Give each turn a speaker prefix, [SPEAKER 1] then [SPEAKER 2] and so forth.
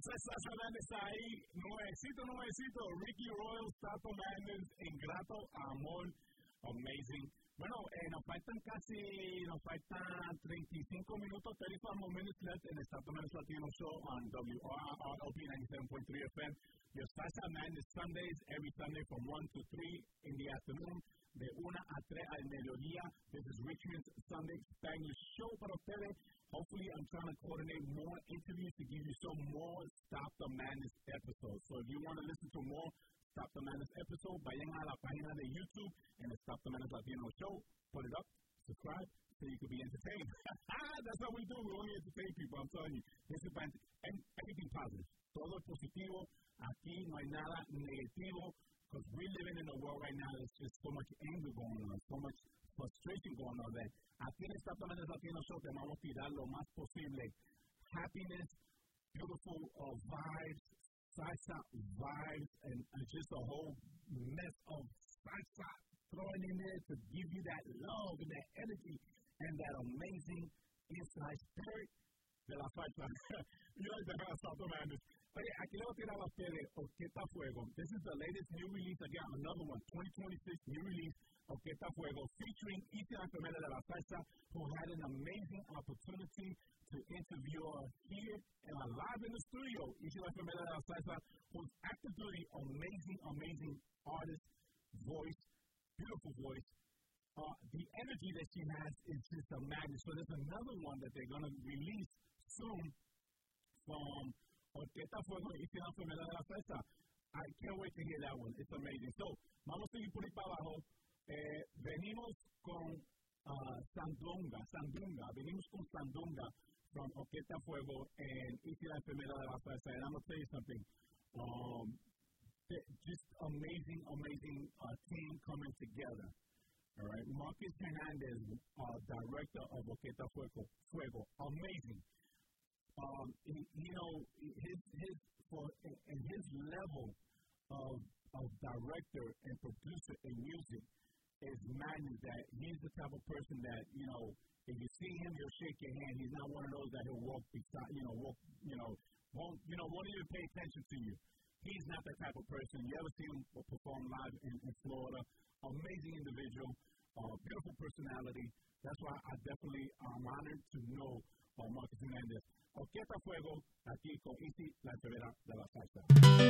[SPEAKER 1] Sasha Madness ahí, nuevecito, Ricky Royals, Tato Madness, Ingrato, Amor, Amazing. Bueno, nos faltan 35 minutos, 35 more minutes left in the Tato Madness Latino Show on WRRLP 97.3 FM. Your Sasha Madness Sundays, every Sunday from 1 to 3 in the afternoon, de 1 a 3 al mediodía. This is Richmond's Sunday Spanish show para ustedes. Hopefully, I'm trying to coordinate more interviews to give you some more Stop the Madness episodes. So if you want to listen to more Stop the Madness episodes, vayan a la página de YouTube and the Stop the Madness Latino Show. Put it up, subscribe, so you can be entertained. That's what we do. We only entertain people, I'm telling you. This is everything positive. Todo es positivo. Aquí no hay nada negativo. Because we're living in a world right now that's just so much anger going on, so much frustration going on that aquí en Stop the Madness Latino Show te vamos a tirar lo más posible. Happiness, beautiful vibes, salsa vibes, and just a whole mess of salsa thrown in there to give you that love and that energy and that amazing inside spirit de la salsa. You know, the Stop the Madness. Oye, aquí le voy a tirar a ustedes Orquesta Fuego. This is the latest new release, again, another one, 2026 new release, Orquesta Fuego, featuring Isi La Enfermera de la Salsa, who had an amazing opportunity to interview her here and live in the studio. Isi La Enfermera de la Salsa, who's actively amazing artist, voice, beautiful voice. The energy that she has is just a madness. So there's another one that they're going to release soon from Orquesta Fuego y la Enfermera de la Salsa. I can't wait to hear that one. It's amazing. So, vamos a seguir por ahí para abajo. Venimos con Sandunga. Venimos con Sandunga from Orquesta Fuego and la Enfermera de la Salsa. And I'm going to tell you something. Just amazing team coming together. All right. Marcus Hernandez, director of Orquesta Fuego. Amazing. His level of director and producer in music is madness. That he's the type of person that, if you see him, you'll shake your hand. He's not one of those that he'll walk beside, won't even pay attention to you. He's not that type of person. You ever see him perform live in Florida? Amazing individual, beautiful personality. That's why I definitely am honored to know Marcus Hernandez. Orquesta Fuego, aquí con Isi La Enfermera de la Salsa.